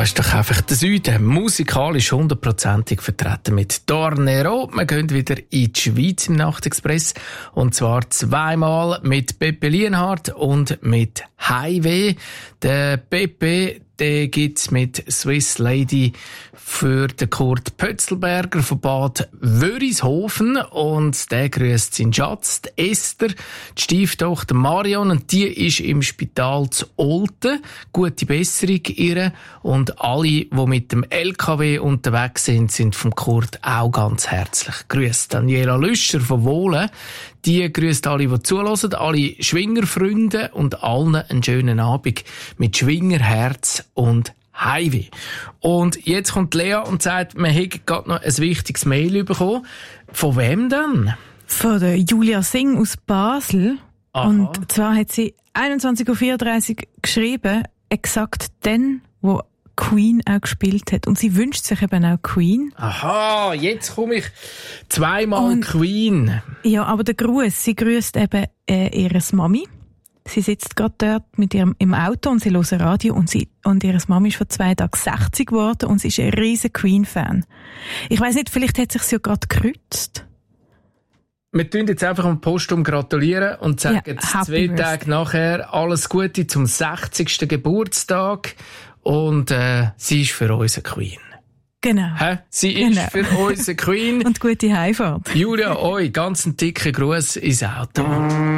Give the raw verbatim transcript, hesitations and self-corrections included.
ist doch einfach der Süden. Musikalisch hundertprozentig vertreten mit Tornero. Wir gehen wieder in die Schweiz im Nachtexpress. Und zwar zweimal mit Pepe Lienhardt und mit Highway. Der Pepe, den gibt's mit Swiss Lady für den Kurt Pötzelberger von Bad Wörishofen. Und der grüßt seinen Schatz, die Esther, die Stieftochter Marion. Und die ist im Spital zu Olten. Gute Besserung ihr. Und alle, die mit dem L K W unterwegs sind, sind vom Kurt auch ganz herzlich grüßt. Daniela Lüscher von Wohlen, die grüßt alle, die zuhören, alle Schwingerfreunde und allen einen schönen Abend mit Schwingerherz und Highway. Und jetzt kommt Lea und sagt, wir hätten gerade noch ein wichtiges Mail bekommen. Von wem denn? Von der Julia Singh aus Basel. Aha. Und zwar hat sie einundzwanzig Uhr vierunddreißig geschrieben, exakt dann, wo Queen auch gespielt hat. Und sie wünscht sich eben auch Queen. Aha, jetzt komme ich zweimal Und, Queen. Ja, aber der Gruß, sie grüßt eben äh, ihre Mami. Sie sitzt gerade dort mit ihrem im Auto und sie hört Radio und sie und ihre Mami ist vor zwei Tagen sechzig geworden und sie ist ein riesen Queen-Fan. Ich weiss nicht, vielleicht hat sich sie ja gerade gekreuzt. Wir tun jetzt einfach am Postum gratulieren und sagen Ja, jetzt Happy zwei Birthday. Tage nachher alles Gute zum sechzigsten Geburtstag. Und äh, sie ist für uns eine Queen. Genau. Hä? Sie Genau. ist für uns eine Queen. Und gute Heimfahrt. Julia, euch ganz einen dicken Gruß ins Auto.